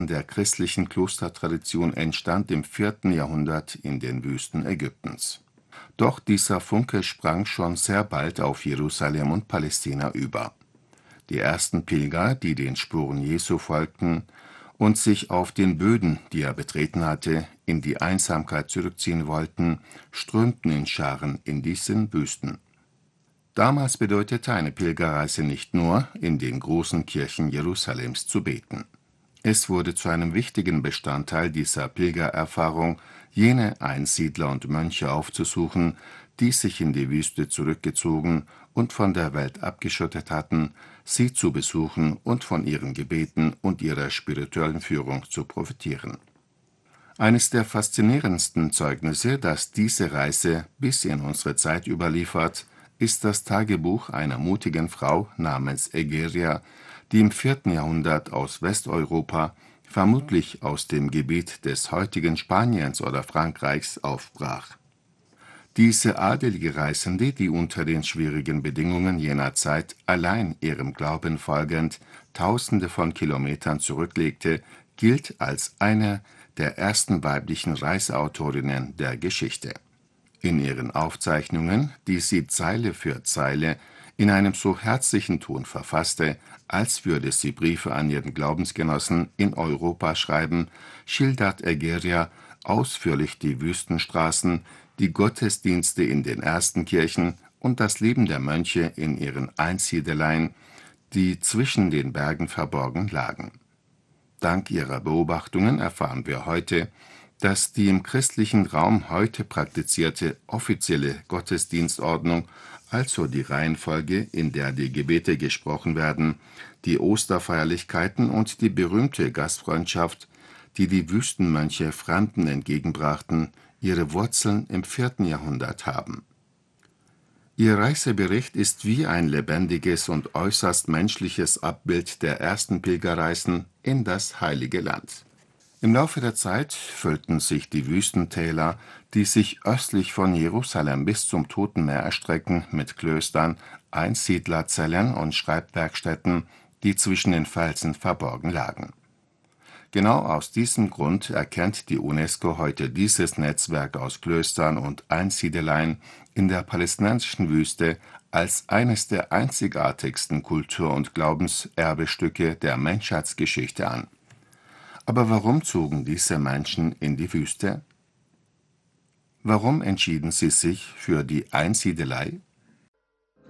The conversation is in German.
der christlichen Klostertradition entstand im 4. Jahrhundert in den Wüsten Ägyptens. Doch dieser Funke sprang schon sehr bald auf Jerusalem und Palästina über. Die ersten Pilger, die den Spuren Jesu folgten und sich auf den Böden, die er betreten hatte, in die Einsamkeit zurückziehen wollten, strömten in Scharen in diesen Wüsten. Damals bedeutete eine Pilgerreise nicht nur, in den großen Kirchen Jerusalems zu beten. Es wurde zu einem wichtigen Bestandteil dieser Pilgererfahrung, jene Einsiedler und Mönche aufzusuchen, die sich in die Wüste zurückgezogen und von der Welt abgeschottet hatten, sie zu besuchen und von ihren Gebeten und ihrer spirituellen Führung zu profitieren. Eines der faszinierendsten Zeugnisse, das diese Reise bis in unsere Zeit überliefert, ist das Tagebuch einer mutigen Frau namens Egeria, die im 4. Jahrhundert aus Westeuropa, vermutlich aus dem Gebiet des heutigen Spaniens oder Frankreichs, aufbrach. Diese adelige Reisende, die unter den schwierigen Bedingungen jener Zeit allein ihrem Glauben folgend Tausende von Kilometern zurücklegte, gilt als eine der ersten weiblichen Reiseautorinnen der Geschichte. In ihren Aufzeichnungen, die sie Zeile für Zeile in einem so herzlichen Ton verfasste, als würde sie Briefe an ihren Glaubensgenossen in Europa schreiben, schildert Egeria ausführlich die Wüstenstraßen, die Gottesdienste in den ersten Kirchen und das Leben der Mönche in ihren Einsiedeleien, die zwischen den Bergen verborgen lagen. Dank ihrer Beobachtungen erfahren wir heute, dass die im christlichen Raum heute praktizierte offizielle Gottesdienstordnung, also die Reihenfolge, in der die Gebete gesprochen werden, die Osterfeierlichkeiten und die berühmte Gastfreundschaft, die die Wüstenmönche Fremden entgegenbrachten, ihre Wurzeln im 4. Jahrhundert haben. Ihr Reisebericht ist wie ein lebendiges und äußerst menschliches Abbild der ersten Pilgerreisen in das Heilige Land. Im Laufe der Zeit füllten sich die Wüstentäler, die sich östlich von Jerusalem bis zum Toten Meer erstrecken, mit Klöstern, Einsiedlerzellen und Schreibwerkstätten, die zwischen den Felsen verborgen lagen. Genau aus diesem Grund erkennt die UNESCO heute dieses Netzwerk aus Klöstern und Einsiedeleien in der palästinensischen Wüste als eines der einzigartigsten Kultur- und Glaubenserbestücke der Menschheitsgeschichte an. Aber warum zogen diese Menschen in die Wüste? Warum entschieden sie sich für die Einsiedelei?